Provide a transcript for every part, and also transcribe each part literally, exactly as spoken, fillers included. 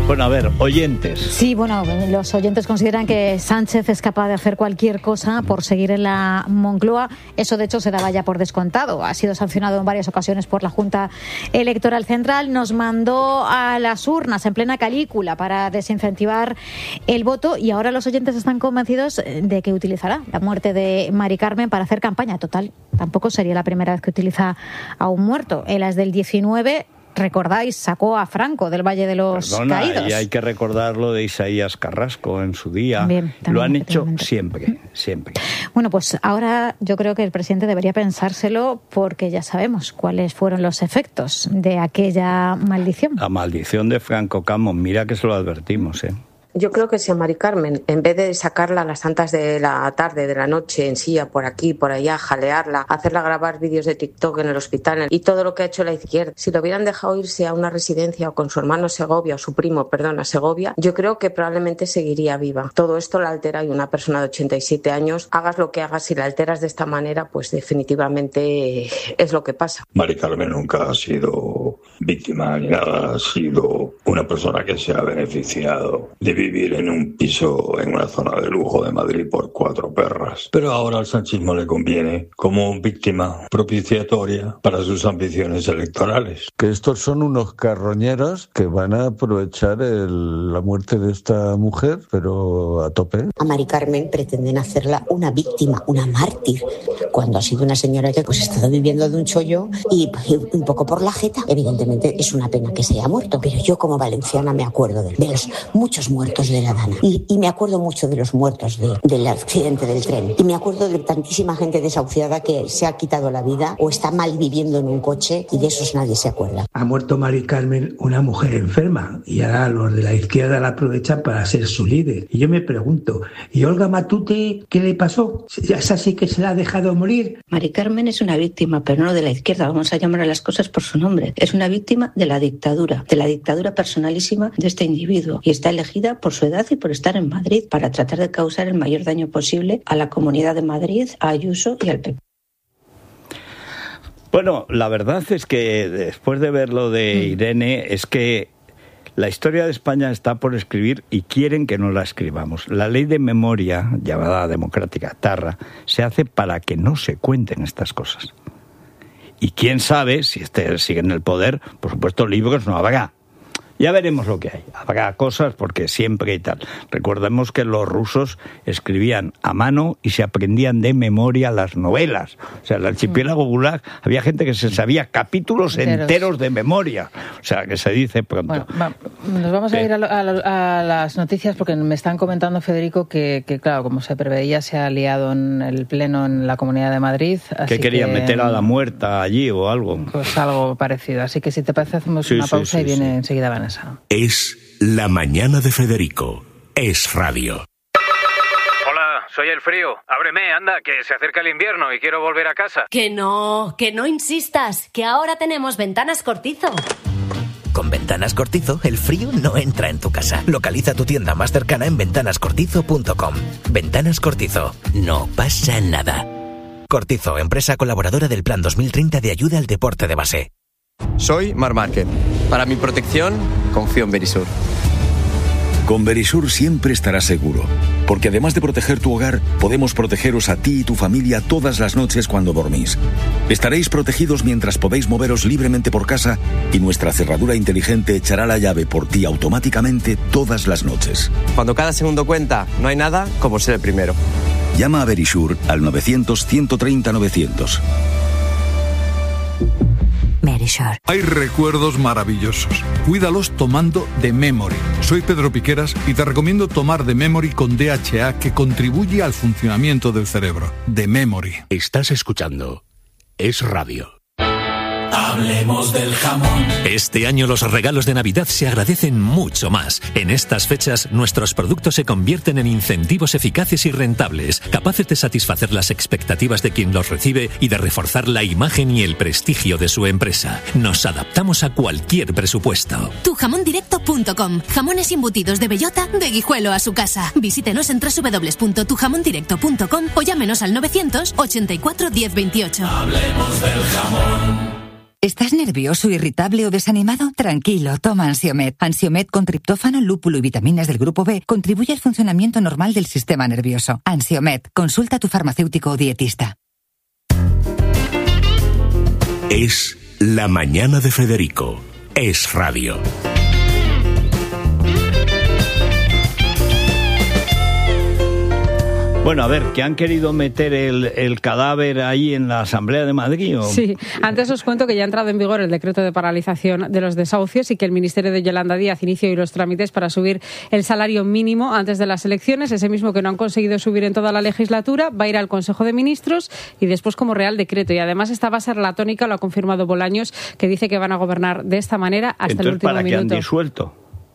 Bueno, a ver, oyentes. Sí, bueno, los oyentes consideran que Sánchez es capaz de hacer cualquier cosa por seguir en la Moncloa. Eso, de hecho, se daba ya por descontado. Ha sido sancionado en varias ocasiones por la Junta Electoral Central. Nos mandó a las urnas en plena calícula para desincentivar el voto y ahora los oyentes están convencidos de que utilizará la muerte de Mari Carmen para hacer campaña. Total, tampoco sería la primera vez que utiliza a un muerto. En las del diecinueve... recordáis, sacó a Franco del Valle de los Perdona, Caídos. Y hay que recordar lo de Isaías Carrasco en su día. Bien, lo han hecho siempre, siempre. Bueno, pues ahora yo creo que el presidente debería pensárselo porque ya sabemos cuáles fueron los efectos de aquella maldición. La maldición de Franco Camões, mira que se lo advertimos, ¿eh? Yo creo que si a Mari Carmen, en vez de sacarla a las tantas de la tarde, de la noche, en silla, por aquí, por allá, jalearla, hacerla grabar vídeos de TikTok en el hospital y todo lo que ha hecho la izquierda, si lo hubieran dejado irse a una residencia o con su hermano Segovia, o su primo, perdón, a Segovia, yo creo que probablemente seguiría viva. Todo esto la altera y una persona de ochenta y siete años, hagas lo que hagas, si la alteras de esta manera, pues definitivamente es lo que pasa. Mari Carmen nunca ha sido víctima ni nada, ha sido una persona que se ha beneficiado de vivir en un piso en una zona de lujo de Madrid por cuatro perras. Pero ahora al sanchismo le conviene como víctima propiciatoria para sus ambiciones electorales. Que estos son unos carroñeros que van a aprovechar el, la muerte de esta mujer, pero a tope. A Mari Carmen pretenden hacerla una víctima, una mártir, cuando ha sido una señora que pues ha estado viviendo de un chollo y, y un poco por la jeta. Evidentemente es una pena que se haya muerto, pero yo como valenciana me acuerdo de, de los muchos muertos de la Dana. Y, y me acuerdo mucho de los muertos de, del accidente del tren. Y me acuerdo de tantísima gente desahuciada que se ha quitado la vida o está mal viviendo en un coche y de esos nadie se acuerda. Ha muerto Mari Carmen, una mujer enferma, y ahora los de la izquierda la aprovechan para ser su líder. Y yo me pregunto, ¿y Olga Matute qué le pasó? ¿Es así que se la ha dejado morir? Mari Carmen es una víctima, pero no de la izquierda. Vamos a llamar a las cosas por su nombre. Es una víctima de la dictadura, de la dictadura personalísima de este individuo. Y está elegida por su edad y por estar en Madrid para tratar de causar el mayor daño posible a la Comunidad de Madrid, a Ayuso y al P P. Bueno, la verdad es que después de ver lo de Irene, es que la historia de España está por escribir y quieren que no la escribamos. La ley de memoria, llamada democrática Tarra, se hace para que no se cuenten estas cosas. Y quién sabe, si este sigue en el poder, por supuesto libros no habrá. Ya veremos lo que hay. Habrá cosas porque siempre y tal. Recordemos que los rusos escribían a mano y se aprendían de memoria las novelas. O sea, el archipiélago Gulag había gente que se sabía capítulos enteros, enteros de memoria. O sea, que se dice pronto. Bueno, va, nos vamos a ir a, lo, a, lo, a las noticias porque me están comentando, Federico, que, que claro, como se preveía, se ha liado en el pleno en la Comunidad de Madrid. Así ¿Qué querían, que, meter a la muerta allí o algo? Pues algo parecido. Así que si te parece hacemos sí, una pausa sí, sí, y viene sí. enseguida Vanessa. Es La Mañana de Federico. Es radio. Hola, soy el frío. Ábreme, anda, que se acerca el invierno y quiero volver a casa. Que no, que no insistas, que ahora tenemos Ventanas Cortizo. Con Ventanas Cortizo, el frío no entra en tu casa. Localiza tu tienda más cercana en ventanas cortizo punto com. Ventanas Cortizo. No pasa nada. Cortizo, empresa colaboradora del Plan dos mil treinta de ayuda al deporte de base. Soy Marc Márquez. Para mi protección, confío en Verisur. Con Verisur siempre estarás seguro, porque además de proteger tu hogar, podemos protegeros a ti y tu familia todas las noches cuando dormís. Estaréis protegidos mientras podéis moveros libremente por casa y nuestra cerradura inteligente echará la llave por ti automáticamente todas las noches. Cuando cada segundo cuenta, no hay nada como ser el primero. Llama a Verisur al novecientos, ciento treinta, novecientos. Hay recuerdos maravillosos. Cuídalos tomando The Memory. Soy Pedro Piqueras y te recomiendo tomar The Memory con D H A, que contribuye al funcionamiento del cerebro. The Memory. Estás escuchando Es Radio. Hablemos del jamón. Este año los regalos de Navidad se agradecen mucho más. En estas fechas, nuestros productos se convierten en incentivos eficaces y rentables, capaces de satisfacer las expectativas de quien los recibe y de reforzar la imagen y el prestigio de su empresa. Nos adaptamos a cualquier presupuesto. tu jamón directo punto com. Jamones embutidos de bellota, de Guijuelo a su casa. Visítenos en doble u doble u doble u punto tu jamón directo punto com o llámenos al novecientos ochenta y cuatro diez veintiocho. Hablemos del jamón. ¿Estás nervioso, irritable o desanimado? Tranquilo, toma Ansiomed. Ansiomed con triptófano, lúpulo y vitaminas del grupo B contribuye al funcionamiento normal del sistema nervioso. Ansiomed, consulta a tu farmacéutico o dietista. Es La Mañana de Federico. Es radio. Bueno, a ver, ¿que han querido meter el, el cadáver ahí en la Asamblea de Madrid? ¿O? Sí, antes os cuento que ya ha entrado en vigor el decreto de paralización de los desahucios y que el Ministerio de Yolanda Díaz inicia hoy los trámites para subir el salario mínimo antes de las elecciones, ese mismo que no han conseguido subir en toda la legislatura, va a ir al Consejo de Ministros y después como Real Decreto. Y además esta va a ser la tónica, lo ha confirmado Bolaños, que dice que van a gobernar de esta manera hasta Entonces, el último ¿para minuto. ¿para qué han disuelto?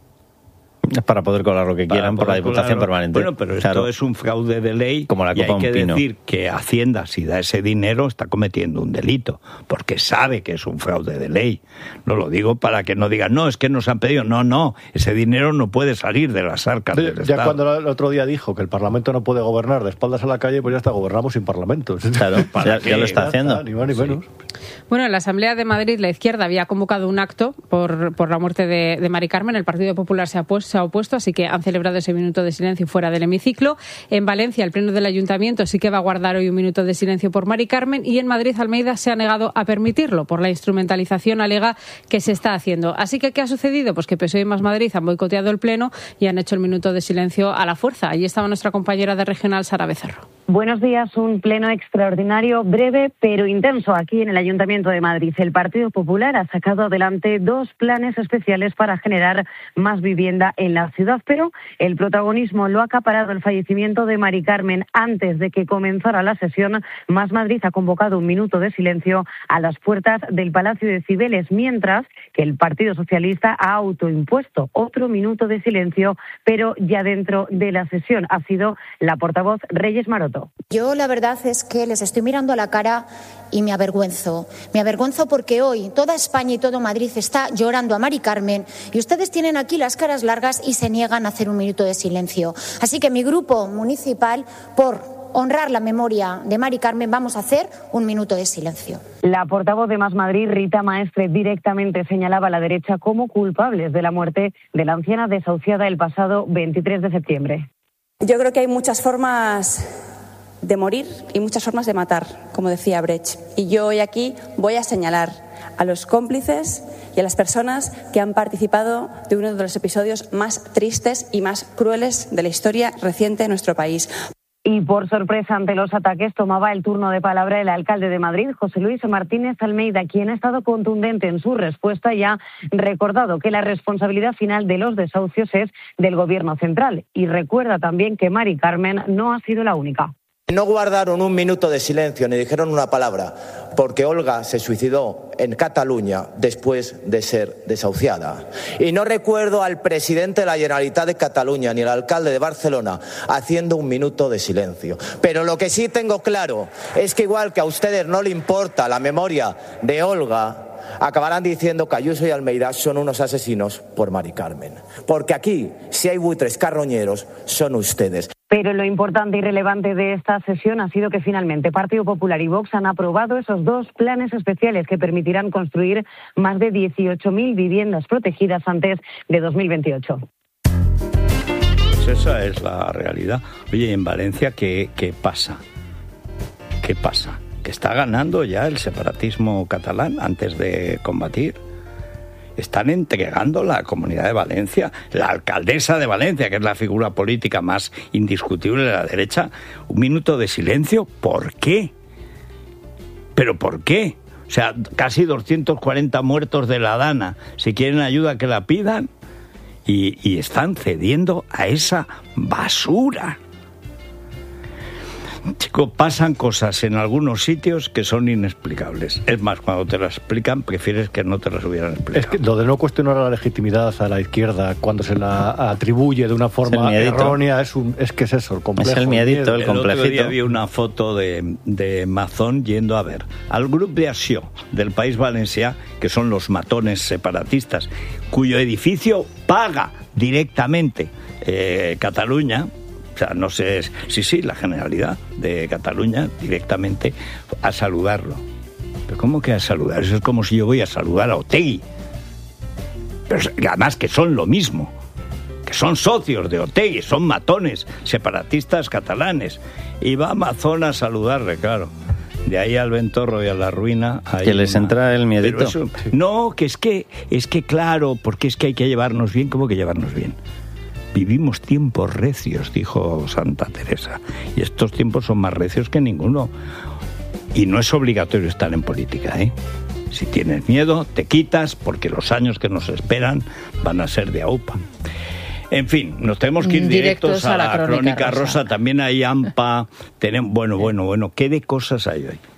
Es para poder colar lo que Para quieran por la Diputación colarlo. Permanente. Bueno, pero claro. esto es un fraude de ley. Como la y copa hay que un pino. decir que Hacienda, si da ese dinero, está cometiendo un delito, porque sabe que es un fraude de ley. No lo digo para que no digan, no, es que nos han pedido. No, no, ese dinero no puede salir de las arcas del Ya Estado. cuando el otro día dijo que el Parlamento no puede gobernar de espaldas a la calle, pues ya está, gobernamos sin Parlamento. Claro, ya, ya lo está haciendo. Ni más ni menos. Bueno, en la Asamblea de Madrid la izquierda había convocado un acto por, por la muerte de, de Mari Carmen. El Partido Popular se ha, pues, se ha opuesto, así que han celebrado ese minuto de silencio fuera del hemiciclo. En Valencia, el Pleno del Ayuntamiento sí que va a guardar hoy un minuto de silencio por Mari Carmen y en Madrid, Almeida se ha negado a permitirlo por la instrumentalización, alega, que se está haciendo. Así que, ¿qué ha sucedido? Pues que P S O E y Más Madrid han boicoteado el Pleno y han hecho el minuto de silencio a la fuerza. Allí estaba nuestra compañera de Regional, Sara Becerro. Buenos días. Un pleno extraordinario, breve pero intenso aquí en el Ayuntamiento de Madrid. El Partido Popular ha sacado adelante dos planes especiales para generar más vivienda en la ciudad, pero el protagonismo lo ha acaparado el fallecimiento de Mari Carmen. Antes de que comenzara la sesión, Más Madrid ha convocado un minuto de silencio a las puertas del Palacio de Cibeles, mientras que el Partido Socialista ha autoimpuesto otro minuto de silencio, pero ya dentro de la sesión. Ha sido la portavoz Reyes Maroto. Yo la verdad es que les estoy mirando a la cara y me avergüenzo. Me avergüenzo porque hoy toda España y todo Madrid está llorando a Mari Carmen y ustedes tienen aquí las caras largas y se niegan a hacer un minuto de silencio. Así que mi grupo municipal, por honrar la memoria de Mari Carmen, vamos a hacer un minuto de silencio. La portavoz de Más Madrid, Rita Maestre, directamente señalaba a la derecha como culpables de la muerte de la anciana desahuciada el pasado veintitrés de septiembre. Yo creo que hay muchas formas de morir y muchas formas de matar, como decía Brecht. Y yo hoy aquí voy a señalar a los cómplices y a las personas que han participado de uno de los episodios más tristes y más crueles de la historia reciente de nuestro país. Y por sorpresa ante los ataques tomaba el turno de palabra el alcalde de Madrid, José Luis Martínez Almeida, quien ha estado contundente en su respuesta y ha recordado que la responsabilidad final de los desahucios es del Gobierno central. Y recuerda también que Mari Carmen no ha sido la única. No guardaron un minuto de silencio ni dijeron una palabra, porque Olga se suicidó en Cataluña después de ser desahuciada. Y no recuerdo al presidente de la Generalitat de Cataluña ni al alcalde de Barcelona haciendo un minuto de silencio. Pero lo que sí tengo claro es que igual que a ustedes no le importa la memoria de Olga, acabarán diciendo que Ayuso y Almeida son unos asesinos por Mari Carmen. Porque aquí, si hay buitres carroñeros, son ustedes. Pero lo importante y relevante de esta sesión ha sido que finalmente Partido Popular y Vox han aprobado esos dos planes especiales que permitirán construir más de dieciocho mil viviendas protegidas antes de dos mil veintiocho. Pues esa es la realidad. Oye, en Valencia, ¿qué, qué pasa? ¿Qué pasa? Que está ganando ya el separatismo catalán antes de combatir. Están entregando la Comunidad de Valencia, la alcaldesa de Valencia, que es la figura política más indiscutible de la derecha, un minuto de silencio. ¿Por qué? ¿Pero por qué? O sea, casi doscientos cuarenta muertos de la Dana. Si quieren ayuda, que la pidan. Y, y están cediendo a esa basura. Chico, pasan cosas en algunos sitios que son inexplicables. Es más, cuando te las explican, prefieres que no te las hubieran explicado. Es que lo de no cuestionar la legitimidad a la izquierda cuando se la atribuye de una forma errónea es, un, es que es eso, el complejo. Es el miedito, el, el complejito. El otro día vi una foto de, de Mazón yendo a ver al Grup de Acció del País Valencià, que son los matones separatistas, cuyo edificio paga directamente eh, Cataluña. O sea, no sé, sí, sí, la Generalidad de Cataluña directamente a saludarlo. ¿Pero cómo que a saludar? Eso es como si yo voy a saludar a Otegi. Pero además que son lo mismo, que son socios de Otegi, son matones, separatistas catalanes. Y va Mazón a saludarle, claro. De ahí al ventorro y a la ruina. Que les una... entra el miedito. Eso, no, que es que, es que claro, porque es que hay que llevarnos bien. ¿Cómo que llevarnos bien? Vivimos tiempos recios, dijo Santa Teresa. Y estos tiempos son más recios que ninguno. Y no es obligatorio estar en política, ¿eh? Si tienes miedo, te quitas, porque los años que nos esperan van a ser de aupa. En fin, nos tenemos que ir directos, directos a, a la, la crónica, crónica rosa. rosa. También hay AMPA. Tenemos, bueno, bueno, bueno, ¿qué de cosas hay hoy?